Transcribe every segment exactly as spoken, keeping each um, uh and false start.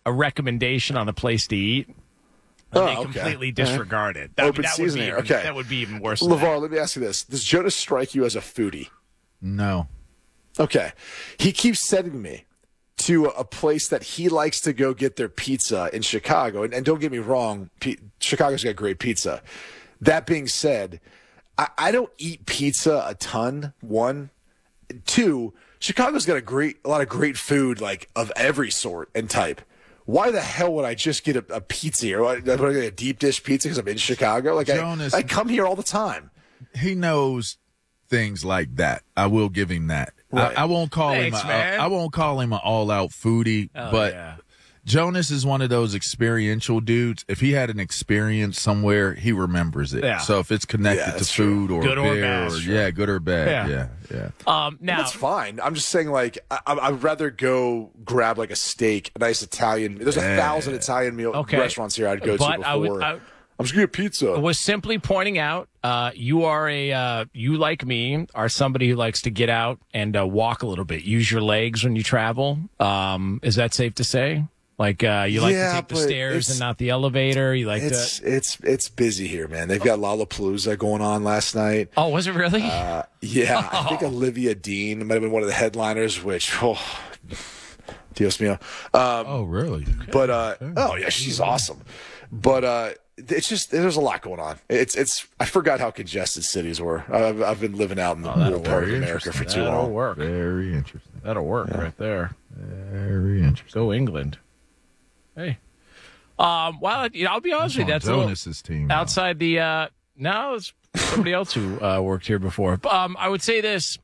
a recommendation on a place to eat, and Oh, they okay. completely disregard it. That, Open that would be seasoning. even, Okay. That would be even worse. than LeVar, that. let me ask you this. Does Jonas strike you as a foodie? No. Okay. He keeps sending me to a place that he likes to go get their pizza in Chicago. And, and don't get me wrong, P- Chicago's got great pizza. That being said, I, I don't eat pizza a ton, one. Two, Chicago's got a great, a lot of great food, like of every sort and type. Why the hell would I just get a, a pizza here? Would I would I get a deep dish pizza because I'm in Chicago? Like Jonas, I, I come here all the time. He knows things like that. I will give him that. Right. I, I won't call Thanks, him. A, man. I won't call him an all-out foodie, Oh, but yeah. Jonas is one of those experiential dudes. If he had an experience somewhere, he remembers it. Yeah. So if it's connected Yeah, to that's food or Good or beer, bad, or, sure. yeah, good or bad, Yeah. yeah, yeah. Um, now, That's fine. I'm just saying, like, I, I'd rather go grab like a steak, a nice Italian. There's a Yeah. thousand Italian meal Okay. restaurants here I'd go But to I would- before. I- I'm just gonna get pizza. was simply pointing out uh, you are a uh, you like me are somebody who likes to get out and uh, walk a little bit, use your legs when you travel. Um, is that safe to say? Like uh, you like Yeah, to take the but stairs it's- and not the elevator. You like It's to. it's it's busy here, man. They've got Lollapalooza going on last night. Oh, was it really? Uh, yeah, I think Olivia Dean might have been one of the headliners. Which, oh, Dios mío. Um, Oh, really? But uh, oh yeah, she's awesome. But uh, it's just there's a lot going on. It's it's I forgot how congested cities were. I've, I've been living out in the rural part of very America for too That'll long. work. Very interesting. That'll work right there. Very interesting. Go England. Hey. Um. Well, you know, I'll be honest with you. On That's a little Jonas's team. now. outside the. Uh, no, it's somebody else who uh, worked here before. Um. I would say this.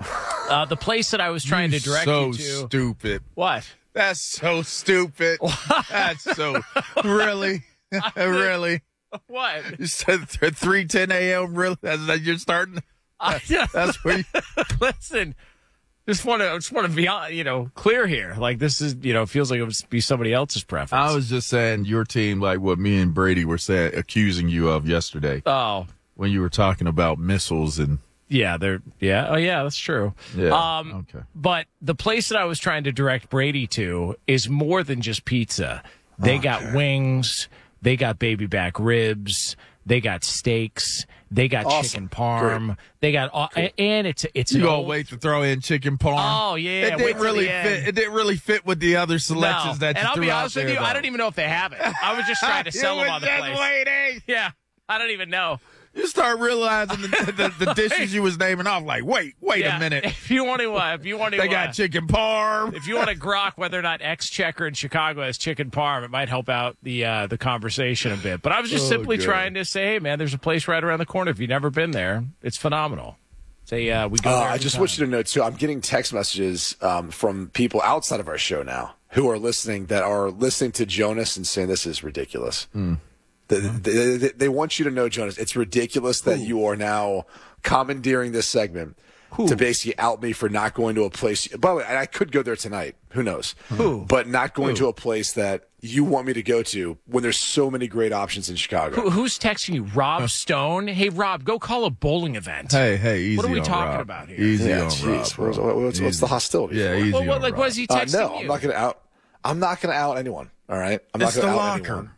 Uh, the place that I was trying You to direct so you to. stupid. What? That's so stupid. That's so really, really. What? You said three ten a.m. Really? That's that you're starting. I, That's where. You, listen. Just want to, just want to be, uh, you know, clear here. Like this is, you know, feels like it would be somebody else's preference. I was just saying your team, like what me and Brady were saying, accusing you of yesterday Oh, when you were talking about missiles and. yeah, they're, yeah, oh yeah, that's true. Yeah. Um, Okay. But the place that I was trying to direct Brady to is more than just pizza. They got wings. They got baby back ribs. They got steaks. They got Awesome. chicken parm. They got, all, and it's it's You an gonna old- wait to throw in chicken parm? Oh yeah, it wait didn't till really the fit. end. It didn't really fit with the other selections No. that you and I'll threw be out honest with there, you, I though. don't even know if they have it. I was just trying to sell You them was on the just place. waiting. Yeah, I don't even know. You start realizing the, the, the dishes you was naming off. Like, wait, wait Yeah, a minute. If you want to, uh, if you want to, They uh, got chicken parm. if you want to grok whether or not Exchequer in Chicago has chicken parm, it might help out the uh, the conversation a bit. But I was just Oh, simply God. trying to say, hey, man, there's a place right around the corner. If you've never been there, it's phenomenal. Say, uh, we go Uh, there. I every just time. want you to know too. I'm getting text messages um, from people outside of our show now who are listening that are listening to Jonas and saying this is ridiculous. They, they, they- they want you to know, Jonas, it's ridiculous that you are now commandeering this segment to basically out me for not going to a place. By the way, I could go there tonight. Who knows? Who? But not going Who? to a place that you want me to go to when there's so many great options in Chicago. Who- Who's texting you? Rob Stone? Hey, Rob, go call a bowling event. Hey, hey, easy What are we on talking Rob. about here? Easy Yeah, on jeez. Rob. What's, bro. what's, what's the Easy. hostility? Yeah, for? easy Well, on what, like, Rob. was he Uh, texting no, you? I'm not going to out. I'm not going to out anyone. All right, I'm not It's going the to out locker. anyone.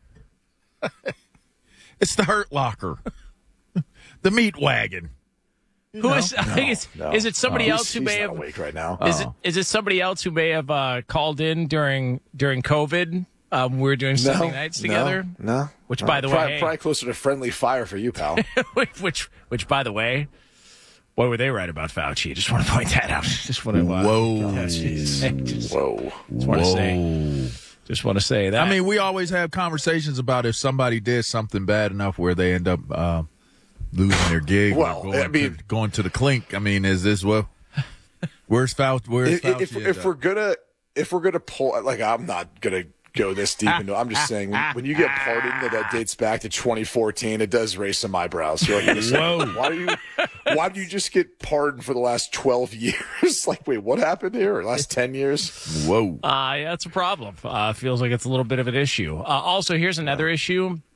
It's the hurt locker. The meat wagon. Who is? I think it's, No. is it somebody No, else he's- who he's may not have? awake right now. Is it is it somebody else who may have uh, called in during during COVID? Um, we were doing Sunday nights together. No, no. Which, no. by the probably, way- probably closer to friendly fire for you, pal. which which by the way, what were they right about Fauci? Just want to point that out. Just want to. Uh, Whoa. yeah, just, just, Whoa. just want to say. Just want to say that. I mean, we always have conversations about if somebody did something bad enough where they end up uh, losing their gig Well, or going, I mean- to, going to the clink. I mean, is this what? Where's Fauci? Where's If, Fauci? if, at if that? we're gonna if we're gonna pull like I'm not gonna go this deep into. I'm just saying when, when you get pardoned that that dates back to twenty fourteen, it does raise some eyebrows. You're like, whoa! Why do you why do you just get pardoned for the last twelve years? Like, wait, what happened here? Or last ten years? Whoa. Uh, yeah, it's a problem. Uh, feels like it's a little bit of an issue. Uh, also, here's another issue.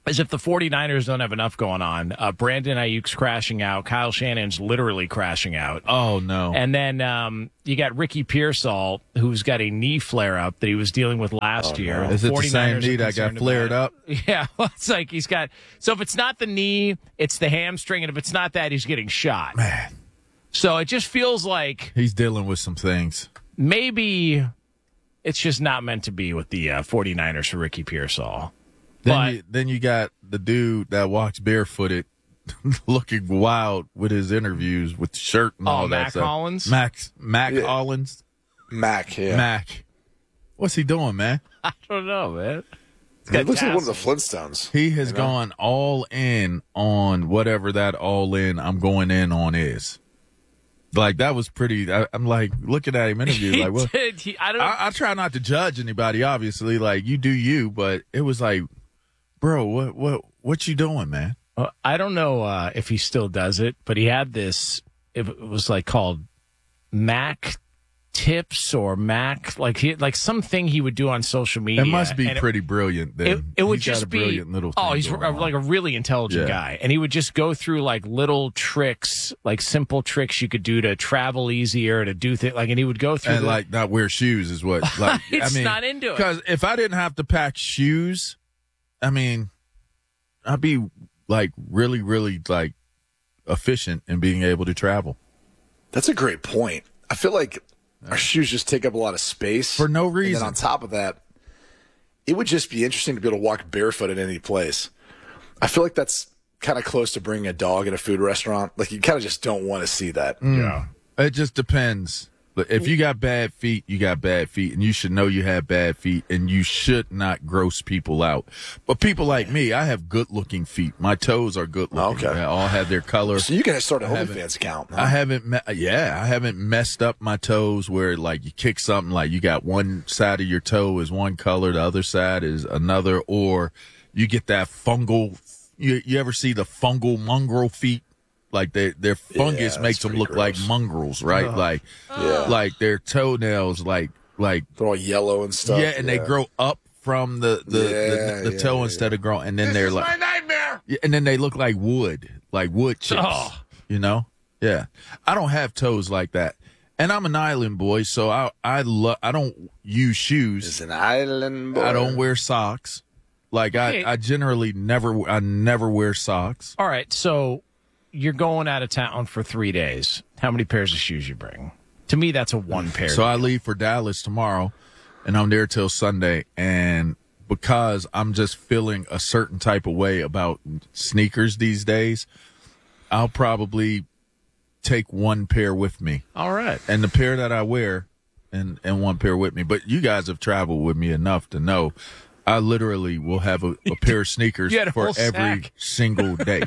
as if the 49ers don't have enough going on. Uh, Brandon Ayuk's crashing out. Kyle Shannon's literally crashing out. Oh, no. And then um, you got Ricky Pearsall, who's got a knee flare-up that he was dealing with last Oh, year. no. Is it the 49ers same are knee that got concerned flared about up? it. Yeah, well, it's like he's got – so if it's not the knee, it's the hamstring, and if it's not that, he's getting shot. Man, So it just feels like he's dealing with some things. maybe it's just not meant to be with the uh, 49ers for Ricky Pearsall. Then, But you, then you got the dude that walks barefooted looking wild with his interviews with the shirt and Oh, all that Mac stuff. Hollins? Max, Mac Yeah. Hollins? Mac, yeah. Mac. What's he doing, man? I don't know, man. He looks like one of the Flintstones. He has You know? gone all in on whatever that all in I'm going in on is. Like, that was pretty. I, I'm like, looking at him interview, He like, what? did. He, I don't. I, I try not to judge anybody, obviously. Like, you do you, but it was like, bro, what, what, what you doing, man? Uh, I don't know uh, if he still does it, but he had this. It was like called Mac Tips or Mac, like he like something he would do on social media. It must be and pretty brilliant. Then It, it would He's got just a be. brilliant little. Oh, thing he's going a, on. like a really intelligent Yeah. guy, and he would just go through like little tricks, like simple tricks you could do to travel easier, to do things like, and he would go through and the- like not wear shoes is what. Like It's I mean, not into it. Because if I didn't have to pack shoes, I mean, I'd be like really, really like efficient in being able to travel That's a great point. I feel like our shoes just take up a lot of space. for no And reason. then on top of that, it would just be interesting to be able to walk barefoot at any place. I feel like that's kind of close to bringing a dog at a food restaurant. Like, you kind of just don't want to see that. yeah. It just depends. But if you got bad feet, you got bad feet, and you should know you have bad feet, and you should not gross people out. But people like me, I have good-looking feet. My toes are good-looking. Okay. They all have their color. So you can start a haven't- OnlyFans account. Huh? I haven't, me- yeah, I haven't messed up my toes where like you kick something like you got one side of your toe is one color, the other side is another, or you get that fungal. You you ever see the fungal mongrel feet? Like they, their fungus Yeah, makes that's them pretty look like gross. mongrels, right? Like, Yeah. like their toenails, like like They're all yellow and stuff. yeah, and they grow up from the the, Yeah, the, the yeah, toe yeah. instead of growing, and then they're like nightmare. yeah, and then they look like wood, like wood chips. Oh. You know? Yeah. I don't have toes like that. And I'm an island boy, so I I love I don't use shoes. It's an island boy. I don't wear socks. Like I, Hey. I generally never I never wear socks. All right, so you're going out of town for three days. How many pairs of shoes you bring? To me, that's a one pair. So I leave for Dallas tomorrow and I'm there till Sunday, and because I'm just feeling a certain type of way about sneakers these days, I'll probably take one pair with me. All right. And the pair that I wear, and and one pair with me. But you guys have traveled with me enough to know I literally will have a, a pair of sneakers You had a for whole every sack. single day.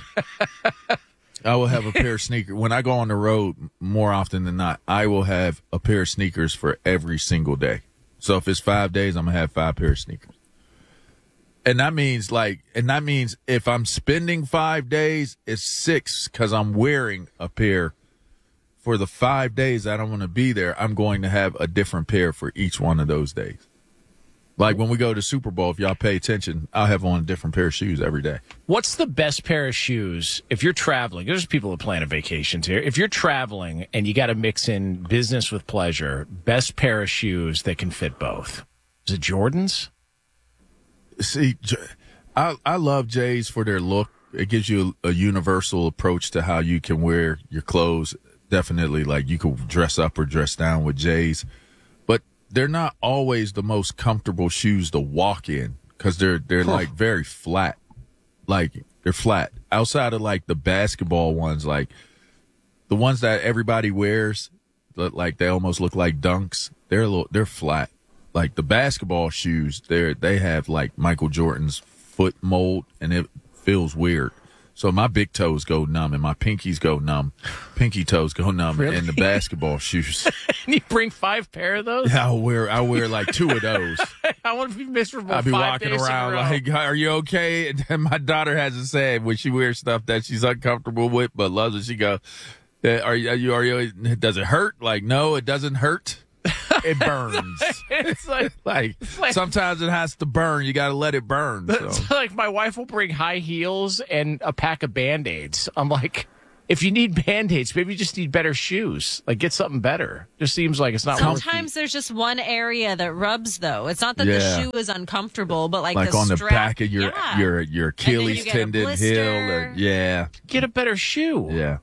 I will have a pair of sneakers when I go on the road. More often than not, I will have a pair of sneakers for every single day. So if it's five days, I'm gonna have five pair of sneakers. And that means like, and that means if I'm spending five days, it's six because I'm wearing a pair. For the five days that I'm going to be there, I'm going to have a different pair for each one of those days. Like when we go to Super Bowl, if y'all pay attention, I'll have on a different pair of shoes every day. What's the best pair of shoes if you're traveling? There's people that plan a vacations here. If you're traveling and you got to mix in business with pleasure, best pair of shoes that can fit both. Is it Jordans? See, J- I I love J's for their look. It gives you a, a universal approach to how you can wear your clothes. Definitely, like you could dress up or dress down with J's, but they're not always the most comfortable shoes to walk in because they're they're like very flat. Like they're flat outside of like the basketball ones, like the ones that everybody wears, that, like they almost look like dunks. They're a little, they're flat. Like the basketball shoes, they're they have like Michael Jordan's foot mold, and it feels weird. So my big toes go numb and my pinkies go numb. Pinky toes go numb Really? and the basketball shoes. And you bring five pair of those? I'll wear I wear like two of those. I want to be miserable. I'll be five walking days in a around row. like, "Are you okay?" And then my daughter has to say when she wears stuff that she's uncomfortable with but loves it, she go, "Are you are you are you does it hurt?" Like, no, it doesn't hurt. it burns. It's like, like, it's like sometimes it has to burn. You got to let it burn. So. it's like my wife will bring high heels and a pack of Band-Aids. I'm like, if you need Band-Aids, maybe you just need better shoes. Like, get something better. Just seems like it's not worth it. Sometimes there's just one area that rubs, though. It's not that Yeah. the shoe is uncomfortable, but like, Like the on the strap, back of your yeah. your your And then you Achilles get a tendon blister. heel. Or, yeah, Get a better shoe. yeah.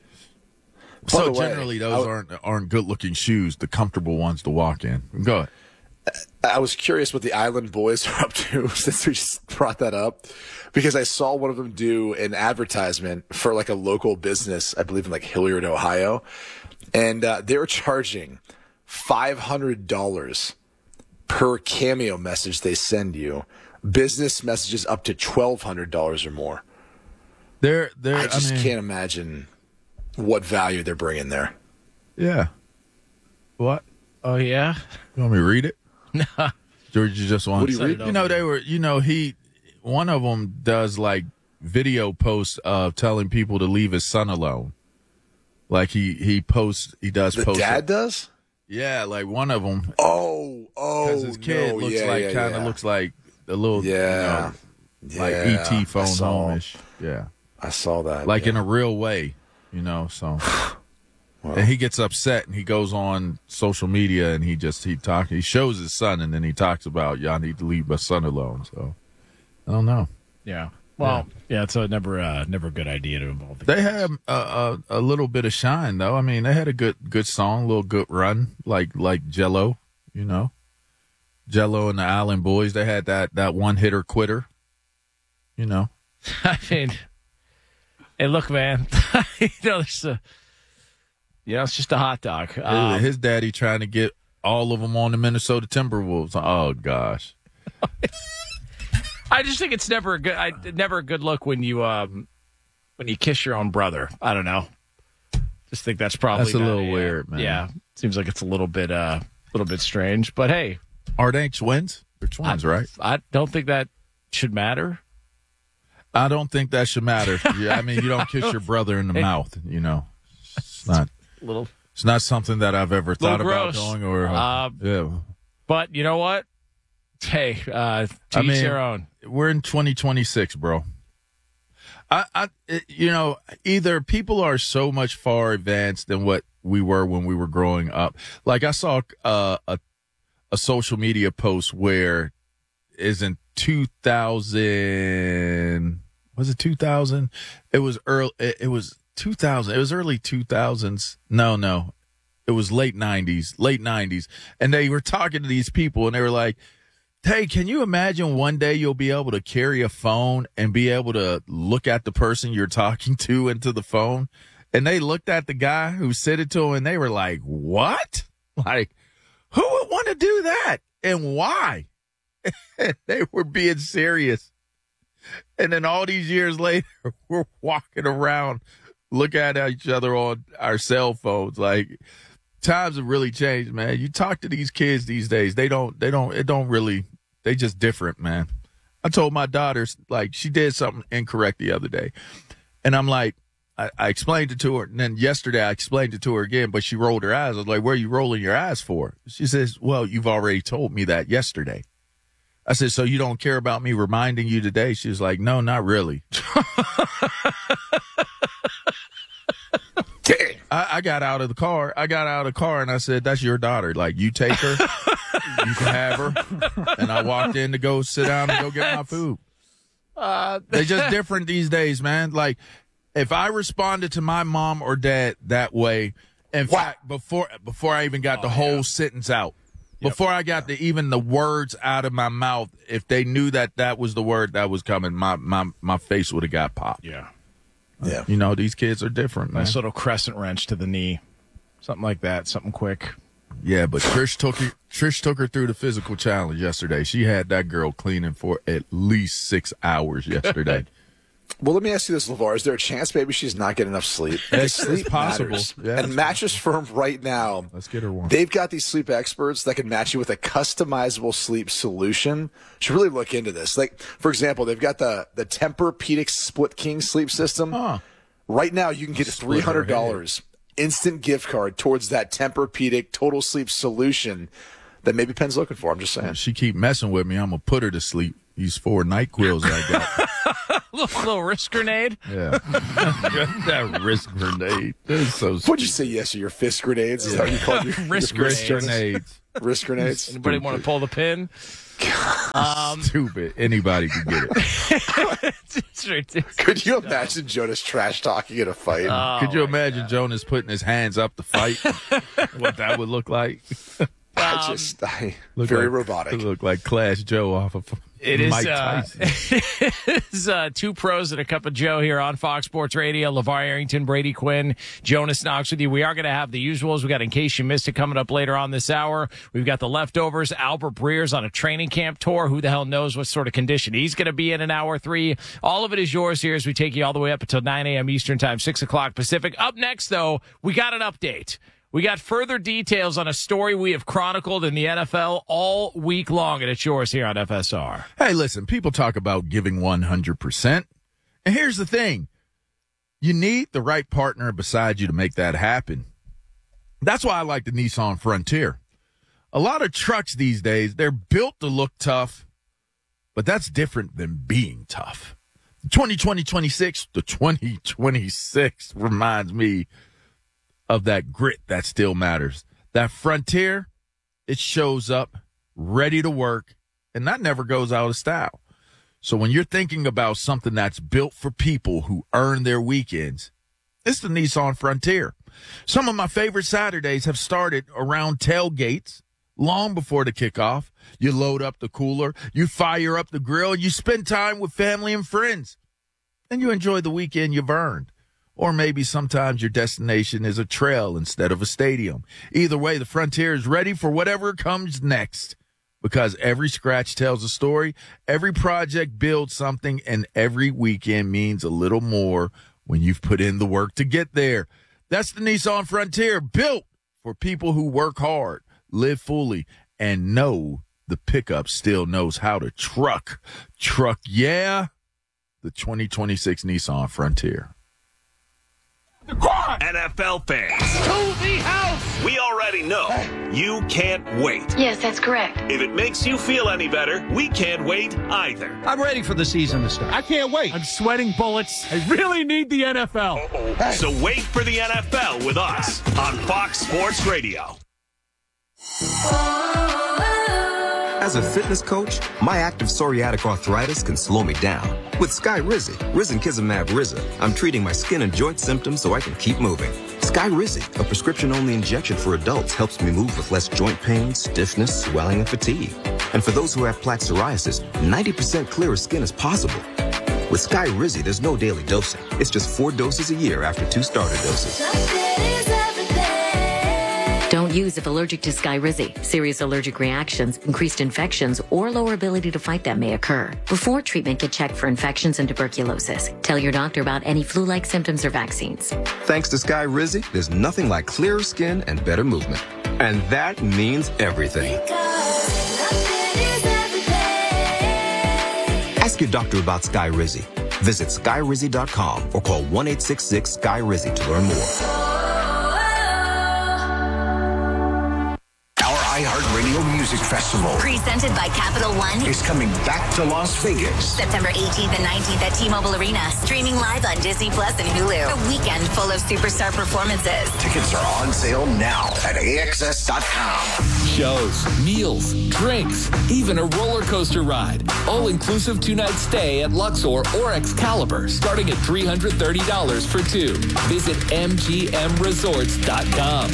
By So the way, generally, I those w- aren't aren't good looking shoes. The comfortable ones to walk in. Go ahead. I was curious what the Island Boys are up to since we just brought that up, because I saw one of them do an advertisement for like a local business, I believe in like Hilliard, Ohio, and uh, they were charging five hundred dollars per Cameo message they send you. Business messages up to twelve hundred dollars or more. They're they're. I just mean, can't imagine what value they're bringing there. Yeah. What? Oh, yeah? You want me to read it? No. George, you just want What do you read? You know, they were, you know, he, one of them does like video posts of telling people to leave his son alone. Like he, he posts, he does The post. dad does? Yeah, like one of them. Oh, oh, Because his kid no, looks yeah, like, yeah, kind of yeah. looks like a little, Yeah. you know, like Yeah, E T I phone saw- home-ish. Yeah. I saw that. Like yeah. in a real way, you know, so. And he gets upset and he goes on social media and he just, he talk, he shows his son and then he talks about, y'all need to leave my son alone. So I don't know. Yeah. Well, yeah, it's a never, uh, never a good idea to involve the They kids. had a, a, a little bit of shine though. I mean, they had a good, good song, a little good run, like, like Jello, you know, Jello and the Island Boys. They had that, that one hitter quitter, you know. I mean, hey, look, man, you know, there's a, you know, it's just a hot dog. Um, His daddy trying to get all of them on the Minnesota Timberwolves. Oh gosh. I just think it's never a good, I, never a good look when you, um, when you kiss your own brother. I don't know. Just think that's probably That's a not little weird, man. Yeah, seems like it's a little bit, uh, a little bit strange. But hey, Are they twins? They're twins, I, right? I don't think that should matter. I don't think that should matter. Yeah, I mean, you don't kiss your brother in the mouth, you know. It's not. Little, It's not something that I've ever thought about gross. doing. Or Uh, yeah, but you know what? Hey, uh, to I each mean, their own. we're in twenty twenty-six, bro. I, I, it- you know, either people are so much far advanced than what we were when we were growing up. Like I saw uh, a a social media post where is in two thousand. Was it two thousand? It was early. It, it was two thousand. It was early two thousands. No, no, it was late nineties. Late nineties, and they were talking to these people, and they were like, hey, can you imagine one day you'll be able to carry a phone and be able to look at the person you're talking to into the phone? And they looked at the guy who said it to him and they were like, what? Like, who would want to do that? And why? They were being serious. And then all these years later, we're walking around looking at each other on our cell phones. Like, times have really changed, man. You talk to these kids these days, they don't, they don't, it don't really, they just different, man. I told my daughter, like, she did something incorrect the other day. And I'm like, I, I explained it to her. And then yesterday I explained it to her again, but she rolled her eyes. I was like, where are you rolling your eyes for? She says, well, you've already told me that yesterday. I said, so you don't care about me reminding you today? She was like, no, not really. Dang. I, I got out of the car. I got out of the car and I said, that's your daughter. Like, you take her, you can have her. And I walked in to go sit down and go get my food. Uh, They're just different these days, man. Like, if I responded to my mom or dad that way, in What? fact, before before I even got the whole sentence out, before I got the, even the words out of my mouth, if they knew that that was the word that was coming, my my, my face would have got popped. yeah. Yeah. You know, these kids are different, man. Nice little crescent wrench to the knee. Something like that. Something quick. Yeah, but Trish took her, Trish took her through the physical challenge yesterday. She had that girl cleaning for at least six hours yesterday. Well, let me ask you this, LeVar. Is there a chance maybe she's not getting enough sleep? It's- sleep it's possible. matters. Yeah, and it's Mattress Firm right now, Let's get her one. they've got these sleep experts that can match you with a customizable sleep solution. You should really look into this. Like, for example, they've got the, the Tempur-Pedic Split King sleep system. Huh. Right now, you can get Split her three hundred dollars instant gift card towards that Tempur-Pedic total sleep solution that maybe Penn's looking for. I'm just saying. If she keep messing with me, I'm going to put her to sleep. These four NyQuils I got. little, little wrist grenade. Yeah. That wrist grenade. That's so What'd you say yes to your fist grenades? Is that what you called your Wrist your wrist grenades. grenades. Wrist grenades? Anybody want to pull the pin? Um, Stupid. Anybody can get it. It's ridiculous. Could you imagine Jonas trash talking in a fight? Oh, Could you imagine Jonas putting his hands up to fight? What that would look like? I um, just, I, Look very like, robotic. It look like Clash Joe off of It is, Mike uh, Tyson. it's uh, two pros and a cup of Joe here on Fox Sports Radio. LeVar Arrington, Brady Quinn, Jonas Knox with you. We are going to have the usuals. We got In Case You Missed It coming up later on this hour. We've got the leftovers. Albert Breer's on a training camp tour. Who the hell knows what sort of condition he's going to be in in hour three. All of it is yours here as we take you all the way up until nine a.m. Eastern Time, six o'clock Pacific. Up next, though, we got an update. We got further details on a story we have chronicled in the N F L all week long, and it's yours here on F S R. Hey, listen, people talk about giving one hundred percent. And here's the thing. You need the right partner beside you to make that happen. That's why I like the Nissan Frontier. A lot of trucks these days, they're built to look tough, but that's different than being tough. The twenty twenty twenty-six, the twenty twenty-six reminds me of that grit that still matters. That Frontier, it shows up ready to work, and that never goes out of style. So when you're thinking about something that's built for people who earn their weekends, it's the Nissan Frontier. Some of my favorite Saturdays have started around tailgates long before the kickoff. You load up the cooler, you fire up the grill, and you spend time with family and friends. And you enjoy the weekend you've earned. Or maybe sometimes your destination is a trail instead of a stadium. Either way, the Frontier is ready for whatever comes next. Because every scratch tells a story, every project builds something, and every weekend means a little more when you've put in the work to get there. That's the Nissan Frontier, built for people who work hard, live fully, and know the pickup still knows how to truck. Truck, yeah. The twenty twenty-six Nissan Frontier. N F L fans, To the house! we already know you can't wait. Yes, that's correct. If it makes you feel any better, we can't wait either. I'm ready for the season to start. I can't wait. I'm sweating bullets. I really need the N F L. So wait for the N F L with us on Fox Sports Radio. As a fitness coach, my active psoriatic arthritis can slow me down. With Skyrizi, Risankizumab Riza, I'm treating my skin and joint symptoms so I can keep moving. Skyrizi, a prescription-only injection for adults, helps me move with less joint pain, stiffness, swelling, and fatigue. And for those who have plaque psoriasis, ninety percent clearer skin is possible. With Skyrizi, there's no daily dosing. It's just four doses a year after two starter doses. Don't use if allergic to Skyrizi. Serious allergic reactions, increased infections, or lower ability to fight them may occur. Before treatment, get checked for infections and tuberculosis. Tell your doctor about any flu-like symptoms or vaccines. Thanks to Skyrizi, there's nothing like clearer skin and better movement. And that means everything. Ask your doctor about Skyrizi. Visit Skyrizi dot com or call one eight six six Sky Rizzi to learn more. iHeartRadio Music Festival Presented by Capital One is coming back to Las Vegas. September eighteenth and nineteenth at T-Mobile Arena. Streaming live on Disney Plus and Hulu. A weekend full of superstar performances. Tickets are on sale now at A X S dot com. Shows, meals, drinks, even a roller coaster ride. All-inclusive two-night stay at Luxor or Excalibur, starting at three hundred thirty dollars for two. Visit M G M resorts dot com.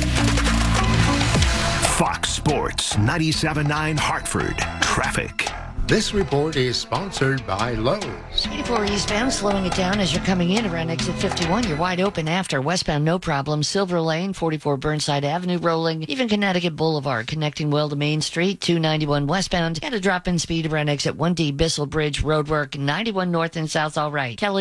Fox Sports ninety-seven point nine Hartford. Traffic. This report is sponsored by Lowe's. eighty-four eastbound, slowing it down as you're coming in around exit fifty-one. You're wide open after. Westbound, no problem. Silver Lane, forty-four Burnside Avenue rolling. Even Connecticut Boulevard connecting well to Main Street. two ninety-one westbound. At a drop in speed around exit one D. Bissell Bridge roadwork. ninety-one north and south all right. Kelly Quinn.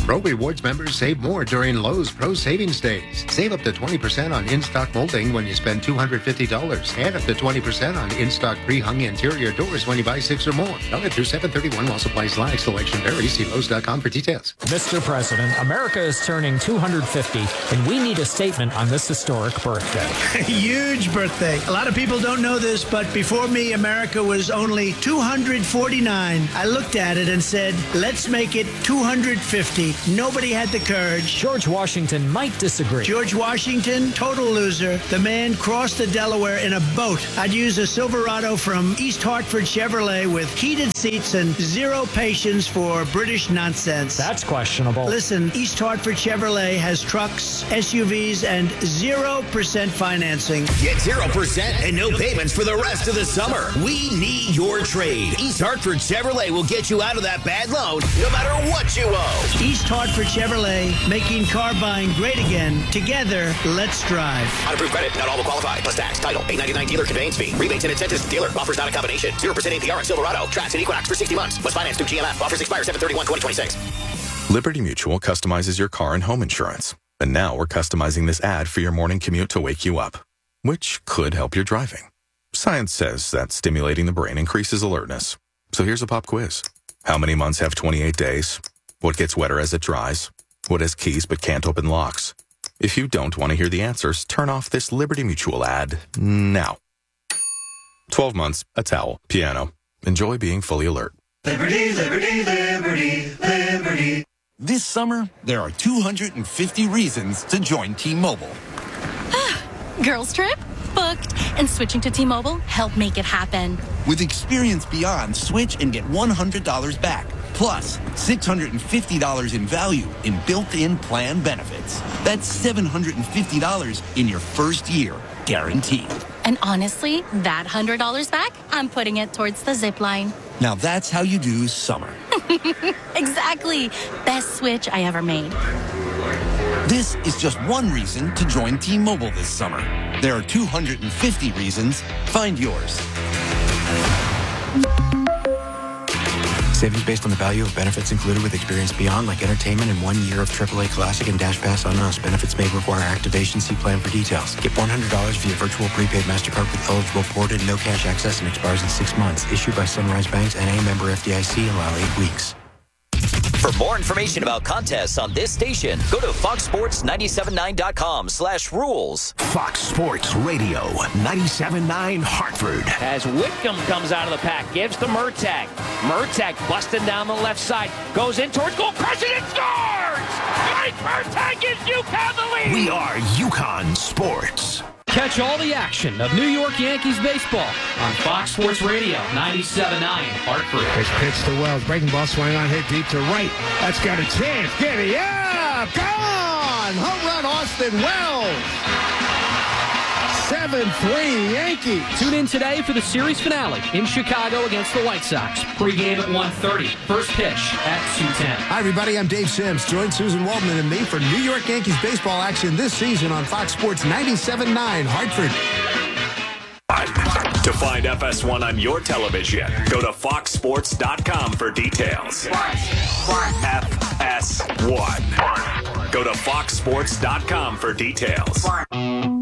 Pro Rewards members save more during Lowe's Pro Savings Days. Save up to twenty percent on in-stock molding when you spend two hundred fifty dollars and up to twenty percent on in-stock pre-hung interior doors when you buy six or more. Valid through seven thirty-one while supplies last. Selection varies. See Lowe's dot com for details. Mister President, America is turning two hundred fifty, and we need a statement on this historic birthday. Huge birthday. A lot of people don't know this, but before me, America was only two hundred forty-nine. I looked at it and said, let's make it two hundred fifty. Nobody had the courage. George Washington might disagree. George Washington, total loser. The man crossed the Delaware in a boat. I'd use a Silverado from East Hartford Chevrolet with heated seats and zero patience for British nonsense. That's questionable. Listen, East Hartford Chevrolet has trucks, S U Vs, and zero percent financing. Get zero percent and no payments for the rest of the summer. We need your trade. East Hartford Chevrolet will get you out of that bad loan no matter what you owe. East Hartford Chevrolet, making car buying great again. Together, let's drive. On approved credit, not all will qualify. Plus tax, title, eight ninety-nine dealer conveyance fee. Rebates and incentives to dealer. Offers not a combination. zero percent A P R on Silverado. Trax and Equinox for sixty months. Must finance through G M F. Offers expire seven thirty-one twenty twenty-six. Liberty Mutual customizes your car and home insurance. And now we're customizing this ad for your morning commute to wake you up, which could help your driving. Science says that stimulating the brain increases alertness. So here's a pop quiz. How many months have twenty-eight days? What gets wetter as it dries? What has keys but can't open locks? If you don't want to hear the answers, turn off this Liberty Mutual ad now. twelve months, a towel, piano. Enjoy being fully alert. Liberty, liberty, liberty, liberty. This summer, there are two hundred fifty reasons to join T-Mobile. Girls trip? Booked. And switching to T-Mobile helped make it happen. With Experience Beyond, switch and get one hundred dollars back. Plus, six hundred fifty dollars in value in built-in plan benefits. That's seven hundred fifty dollars in your first year, guaranteed. And honestly, that one hundred dollars back, I'm putting it towards the zip line. Now that's how you do summer. Exactly. Best switch I ever made. This is just one reason to join T-Mobile this summer. There are two hundred fifty reasons. Find yours. Savings based on the value of benefits included with Experience Beyond, like entertainment and one year of triple A Classic and Dash Pass on us. Benefits may require activation. See plan for details. Get one hundred dollars via virtual prepaid MasterCard with eligible ported, no cash access, and expires in six months. Issued by Sunrise Banks, N A, member F D I C, allow eight weeks. For more information about contests on this station, go to fox sports nine seven nine dot com slash rules. Fox Sports Radio, ninety-seven point nine Hartford. As Whitcomb comes out of the pack, gives to Murtagh. Murtagh busting down the left side, goes in towards goal, crushes it, scores! Mike Murtagh gives UConn the lead! We are UConn Sports. Catch all the action of New York Yankees baseball on Fox Sports Radio, ninety-seven point nine Hartford. Pitch, pitch to Wells. Breaking ball swing on, hit deep to right. That's got a chance. Giddy up! Gone! Home run, Austin Wells! seven three Yankees. Tune in today for the series finale in Chicago against the White Sox. Pre-game at one thirty. First pitch at two ten. Hi, everybody. I'm Dave Sims. Join Susan Waldman and me for New York Yankees baseball action this season on Fox Sports ninety-seven point nine Hartford. To find F S one on your television, go to fox sports dot com for details. F S one. Go to fox sports dot com for details.